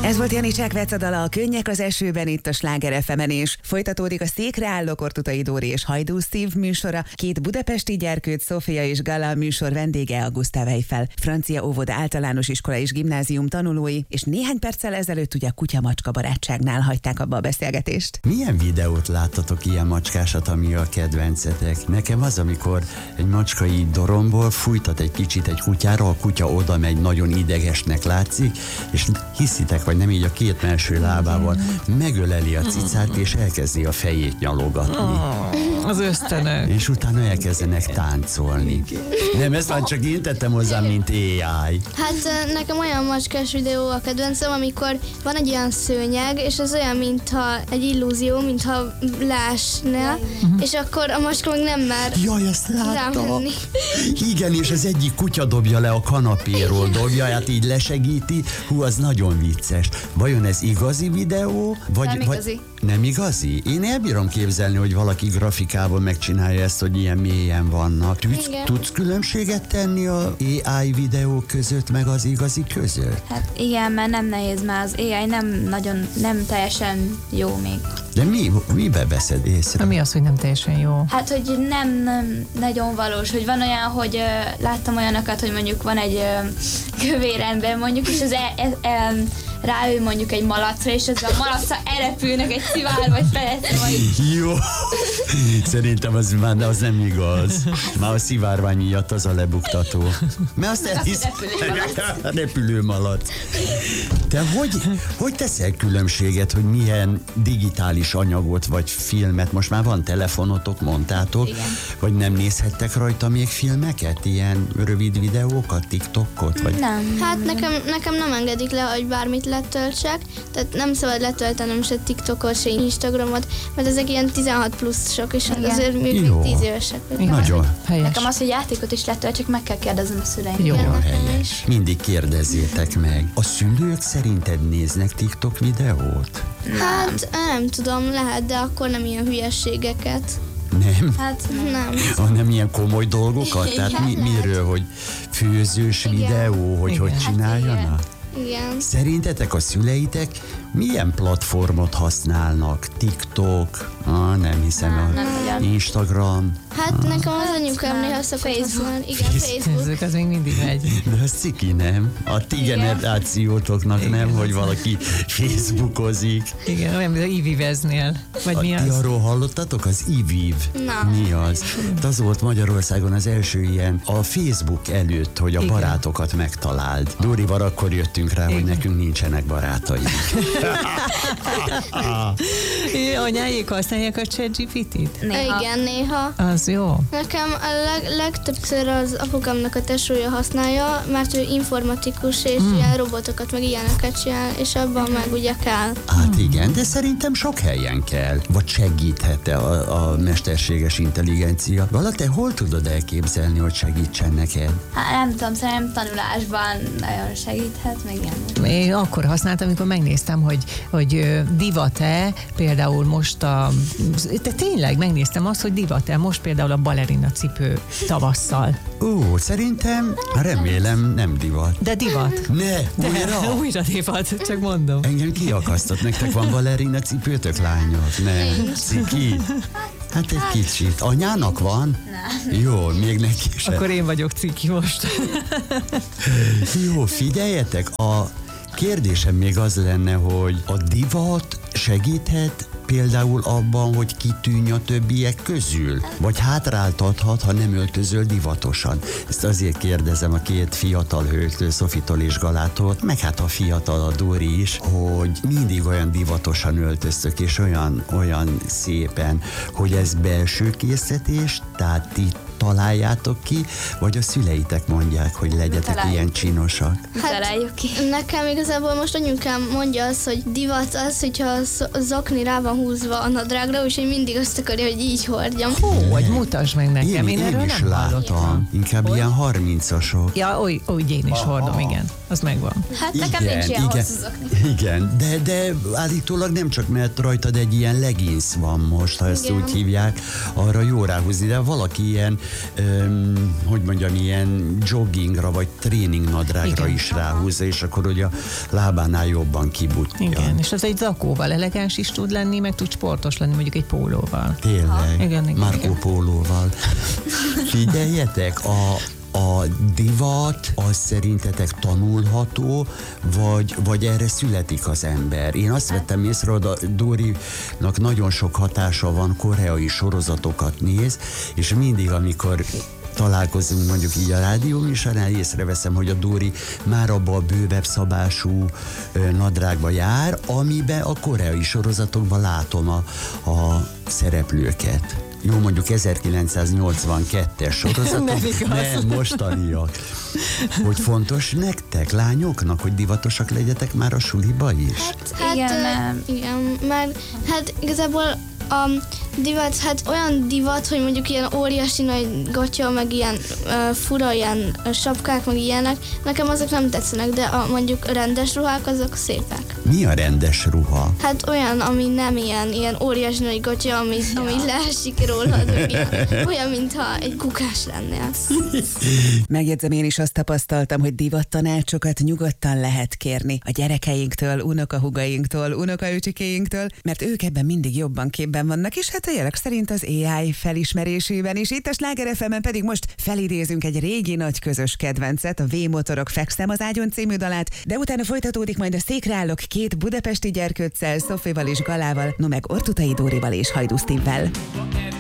Ez volt Janicsák Vecadala, a Könnyek az esőben itt a Sláger FM-en, és folytatódik a Székre álló Kortutai Dóri és Hajdú Steve műsora. Két budapesti gyerkőt, Sofia és Gala műsor vendége a Gustav Eiffel francia óvoda, általános iskola és gimnázium tanulói, és néhány perccel ezelőtt ugye a kutya-macska barátságnál hagyták abba a beszélgetést. Milyen videót láttatok ilyen macskásat, ami a kedvencetek? Nekem az, amikor egy macska így doromból fújtat egy kicsit egy kutyára, a kutya oda megy, nagyon idegesnek látszik, és hiszitek, vagy nem, így a két melső lábával megöleli a cicát, és elkezdi a fejét nyalogatni. Az ösztönök. És utána elkezdenek táncolni. Nem, ezt már csak én tettem hozzá, mint AI. Hát nekem olyan macskás videó a kedvencem, amikor van egy olyan szőnyeg, és az olyan, mintha egy illúzió, mintha leesne, és akkor a macska meg nem mer. Jaj, ezt láttam. rámenni. Igen, és az egyik kutya dobja le a kanapéról, dobja, hát így lesegíti. Hú, az nagyon vicces. Vajon ez igazi videó? Nem igazi. Nem igazi? Én elbírom képzelni, hogy valaki grafikával megcsinálja ezt, hogy ilyen mélyen vannak. Tudsz különbséget tenni a AI videó között, meg az igazi között? Hát igen, mert nem nehéz, mert az AI nem teljesen jó még. De mibe veszed észre? Mi az, hogy nem teljesen jó? Hát, hogy nem nagyon valós, hogy van olyan, hogy láttam olyanokat, hogy mondjuk van egy kövér ember mondjuk, és az ráül mondjuk egy malacra, és az a malacra elrepülnek egy szivár vagy felettre, vagy... Jó, szerintem az nem igaz. Már a szivárvány miatt az a lebuktató. Mert azt elhisz... Repülő malac. Te hogy teszel különbséget, hogy milyen digitális anyagot vagy filmet, most már van telefonotok, mondtátok, igen. Vagy nem nézhettek rajta még filmeket, ilyen rövid videókat, TikTokot? Vagy... Nem. Hát nekem nem engedik le, hogy bármit letöltsek, tehát nem szabad letöltenem se TikTokot, se Instagramot, mert ezek ilyen 16 pluszosok, és azért még 10 évesek. Nagyon helyes. Nekem az, hogy játékot is letöltsek, meg kell kérdezem a szüleim. Jó. Nagyon helyes. Mindig kérdezzétek meg. A szülők szerinted néznek TikTok videót? Hát nem tudom, lehet, de akkor nem ilyen hülyességeket. Nem? Hát nem. Nem ilyen komoly dolgokat? Tehát miről, hogy főzős videó, hogy csináljanak? Igen. Szerintetek a szüleitek milyen platformot használnak? TikTok? Nem hiszem, Instagram? Hát nekem az anyukám néha szokott használni. Igen, Facebook. Az még mindig megy. De az ciki, nem? A ti generációtoknak nem, hogy valaki Facebookozik. Igen, olyan, mint az iviveznél. Vagy mi Ti az? arról hallottatok? Az iViv? Nem. Mi az? Az volt Magyarországon az első ilyen a Facebook előtt, hogy a barátokat megtaláld. Dórival akkor jöttünk rá, hogy nekünk nincsenek barátaink. Anyáik használják a ChatGPT-t? Néha. Igen, néha. Az jó. Nekem a legtöbbször az apukámnak a tesója használja, mert ő informatikus, és ilyen robotokat, meg ilyeneket csinál, és abban meg ugye kell. Hát igen, de szerintem sok helyen kell. Vagy segíthet a mesterséges intelligencia. Vala, te hol tudod elképzelni, hogy segítsen neked? Hát nem tudom, szerintem tanulásban nagyon segíthet, meg ilyen. Én akkor használtam, amikor megnéztem, hogy divat-e, például most de tényleg megnéztem azt, hogy divat-e most például a balerina cipő tavasszal. Szerintem, remélem nem divat. De divat. Ne, újra? Újra divat, csak mondom. Engem kiakasztott, nektek van balerina cipőtök, lányok? Nem. Ciki? Hát egy kicsit. Anyának van? Nem. Jó, még neki sem. Akkor én vagyok ciki most. Jó, figyeljetek, a kérdésem még az lenne, hogy a divat segíthet például abban, hogy kitűnj a többiek közül? Vagy hátráltathat, ha nem öltözöl divatosan? Ezt azért kérdezem a két fiatal hölgytől, Szofitól és Galától, meg hát a fiatal, a Dóri is, hogy mindig olyan divatosan öltöztök, és olyan szépen, hogy ez belső készítés, tehát ti találjátok ki, vagy a szüleitek mondják, hogy legyetek ilyen csinosak? Találjuk ki. Nekem igazából most anyukám mondja azt, hogy divat az, hogyha a zokni rá van húzva a nadrágra, úgyhogy mindig azt akarja, hogy így hordjam. Hogy mutasd meg nekem, én erről is nem láttam. hallottam. Inkább ilyen 30-asok. Ja, úgy én is hordom, igen. Az megvan. Hát nekem nincs ilyen hosszú zokni. Igen, de állítólag nem csak, mert rajtad egy ilyen leggings van most, ha ezt úgy hívják, arra jó ráhúzni, de valaki ilyen hogy mondjam, ilyen joggingra vagy tréningnadrágra is ráhúzza, és akkor ugye a lábánál jobban kibutja. Igen, és az egy zakóval elegáns is tud lenni, meg tud sportos lenni, mondjuk egy pólóval. Tényleg, Igen, Marco Pólóval. Figyeljetek, a divat az szerintetek tanulható, vagy erre születik az ember? Én azt vettem észre, hogy a Dórinak nagyon sok hatása van, koreai sorozatokat néz, és mindig, amikor találkozunk mondjuk így a rádió műsorán, észreveszem, hogy a Dóri már abba a bővebb szabású nadrágba jár, amiben a koreai sorozatokban látom a szereplőket. Jó, mondjuk 1982-es sorozatok, nem mostaniak. Hogy fontos nektek, lányoknak, hogy divatosak legyetek már a suliba is? Igen, mert hát igazából a divat, hát olyan divat, hogy mondjuk ilyen óriási nagy gatya, meg ilyen fura ilyen sapkák, meg ilyenek, nekem azok nem tetszenek, de mondjuk rendes ruhák, azok szépek. Mi a rendes ruha? Hát olyan, ami nem ilyen óriási nagy gatya, ami leesik rólad, olyan, mintha egy kukás lennél. Megjegyzem, én is azt tapasztaltam, hogy divattanácsokat nyugodtan lehet kérni a gyerekeinktől, unokahúgainktól, unokaöcsikéinktől, mert ők ebben mindig jobban képben vannak, és hát a jelek szerint az AI felismerésében is. Itt a Sláger FM-en pedig most felidézünk egy régi nagy közös kedvencet, a V-motorok Fekszem az ágyon című dalát, de utána folytatódik majd a Székre állok két budapesti gyerkőccel, Szofival és Galával, no meg Ortutai Dórival és Hajdú Steve-vel.